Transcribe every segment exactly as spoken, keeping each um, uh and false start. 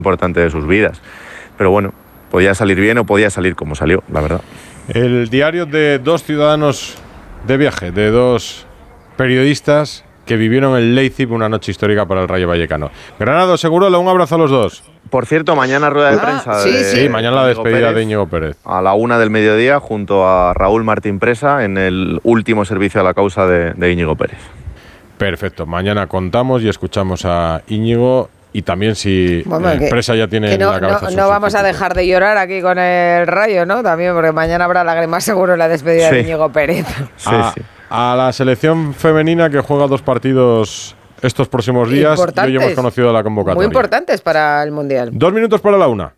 importante de sus vidas. Pero bueno, podía salir bien o podía salir como salió, la verdad. El diario de dos ciudadanos de viaje, de dos periodistas que vivieron en Leipzig una noche histórica para el Rayo Vallecano. Granado, Segurola, un abrazo a los dos. Por cierto, mañana rueda de ah, prensa. Sí, de, sí, mañana la despedida Pérez, de Íñigo Pérez. A la una del mediodía, junto a Raúl Martín Presa, en el último servicio a la causa de, de Íñigo Pérez. Perfecto, mañana contamos y escuchamos a Íñigo. Y también si bueno, eh, que, Presa ya tiene no, la cabeza... No, no vamos a dejar de llorar aquí con el Rayo, ¿no? También, porque mañana habrá lágrimas seguro en la despedida sí. de Íñigo Pérez. Sí, a, sí. a la selección femenina que juega dos partidos estos próximos días, hoy hemos conocido la convocatoria. Muy importantes para el Mundial. Dos minutos para la una.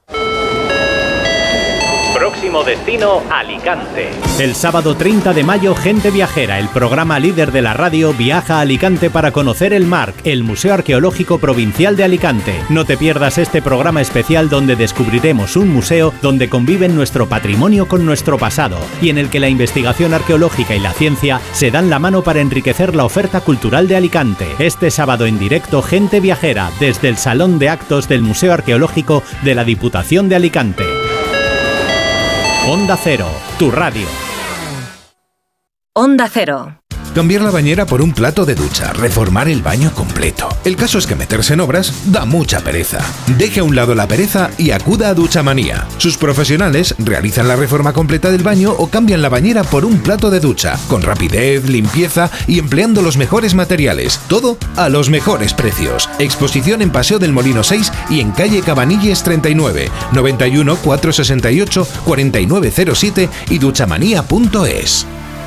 Próximo destino, Alicante. El sábado treinta de mayo, Gente Viajera, el programa líder de la radio, viaja a Alicante para conocer el M A R C, el Museo Arqueológico Provincial de Alicante. No te pierdas este programa especial donde descubriremos un museo donde conviven nuestro patrimonio con nuestro pasado y en el que la investigación arqueológica y la ciencia se dan la mano para enriquecer la oferta cultural de Alicante. Este sábado en directo, Gente Viajera, desde el Salón de Actos del Museo Arqueológico de la Diputación de Alicante. Onda Cero, tu radio. Onda Cero. Cambiar la bañera por un plato de ducha, reformar el baño completo. El caso es que meterse en obras da mucha pereza. Deje a un lado la pereza y acuda a Duchamanía. Sus profesionales realizan la reforma completa del baño o cambian la bañera por un plato de ducha, con rapidez, limpieza y empleando los mejores materiales. Todo a los mejores precios. Exposición en Paseo del Molino seis y en calle Cabanilles treinta y nueve, noventa y uno, cuatrocientos sesenta y ocho, cuarenta y nueve cero siete y duchamanía punto es.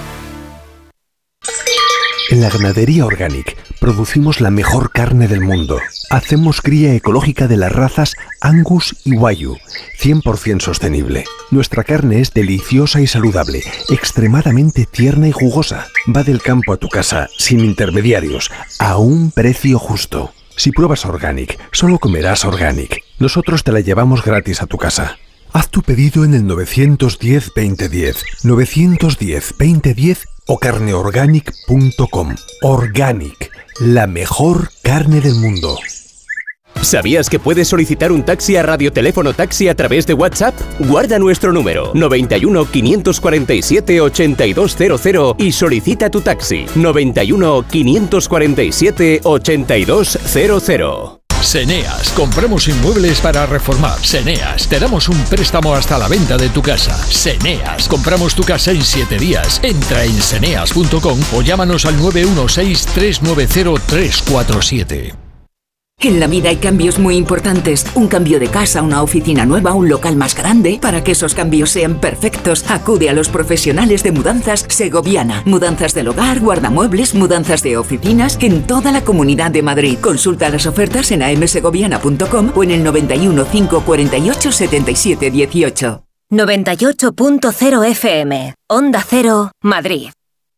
En la Ganadería Organic producimos la mejor carne del mundo. Hacemos cría ecológica de las razas Angus y Wagyu, cien por ciento sostenible. Nuestra carne es deliciosa y saludable, extremadamente tierna y jugosa. Va del campo a tu casa, sin intermediarios, a un precio justo. Si pruebas Organic, solo comerás Organic. Nosotros te la llevamos gratis a tu casa. Haz tu pedido en el nueve uno cero, veinte diez, nueve uno cero, veinte diez o carneorganic punto com. Organic, la mejor carne del mundo. ¿Sabías que puedes solicitar un taxi a Radioteléfono Taxi a través de WhatsApp? Guarda nuestro número noventa y uno, quinientos cuarenta y siete, ochenta y dos cero cero y solicita tu taxi noventa y uno, quinientos cuarenta y siete, ochenta y dos cero cero. Seneas, compramos inmuebles para reformar. Seneas, te damos un préstamo hasta la venta de tu casa. Seneas, compramos tu casa en siete días. Entra en seneas punto com o llámanos al nueve uno seis, tres nueve cero, tres cuatro siete. En la vida hay cambios muy importantes. Un cambio de casa, una oficina nueva, un local más grande. Para que esos cambios sean perfectos, acude a los profesionales de Mudanzas Segoviana. Mudanzas del hogar, guardamuebles, mudanzas de oficinas en toda la Comunidad de Madrid. Consulta las ofertas en a m segoviana punto com o en el noventa y uno, cinco cuarenta y ocho, setenta y siete dieciocho. noventa y ocho punto cero F M. Onda Cero, Madrid.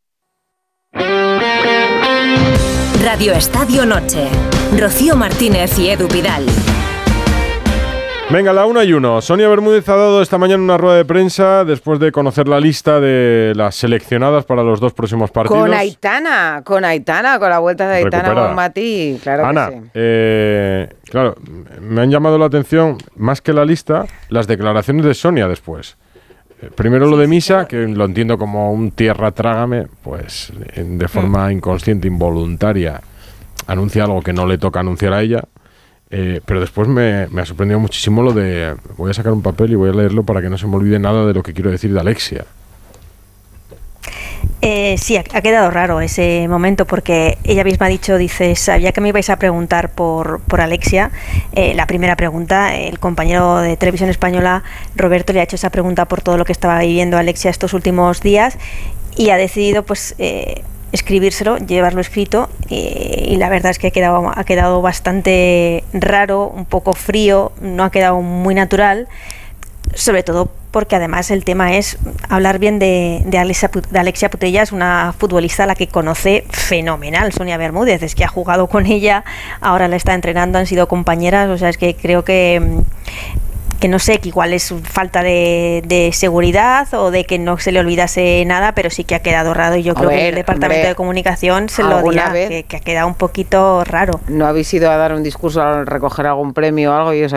Radio Estadio Noche. Rocío Martínez y Edu Pidal. Venga, la una y uno. Sonia Bermúdez ha dado esta mañana una rueda de prensa después de conocer la lista de las seleccionadas para los dos próximos partidos. Con Aitana, con Aitana, con la vuelta de Aitana con Mati, claro Ana, que sí. Eh, claro, me han llamado la atención, más que la lista, las declaraciones de Sonia después. Primero lo de Misa, que lo entiendo como un tierra trágame, pues de forma inconsciente, involuntaria, anuncia algo que no le toca anunciar a ella, eh, pero después me, me ha sorprendido muchísimo lo de, voy a sacar un papel y voy a leerlo para que no se me olvide nada de lo que quiero decir de Alexia. Eh, sí, ha, ha quedado raro ese momento porque ella misma ha dicho, dice, sabía que me ibais a preguntar por, por Alexia. Eh, la primera pregunta, el compañero de Televisión Española, Roberto, le ha hecho esa pregunta por todo lo que estaba viviendo Alexia estos últimos días y ha decidido pues eh, escribírselo, llevarlo escrito eh, y la verdad es que ha quedado, ha quedado bastante raro, un poco frío, no ha quedado muy natural, sobre todo porque además el tema es hablar bien de, de, Alexia, de Alexia Putellas, una futbolista a la que conoce fenomenal, Sonia Bermúdez, es que ha jugado con ella, ahora la está entrenando, han sido compañeras, o sea, es que creo que que no sé, que igual es falta de, de seguridad o de que no se le olvidase nada, pero sí que ha quedado raro y yo A creo ver, que el departamento hombre, de comunicación se lo ¿alguna dirá, vez? que, que ha quedado un poquito raro. ¿No habéis ido a dar un discurso a recoger algún premio o algo y os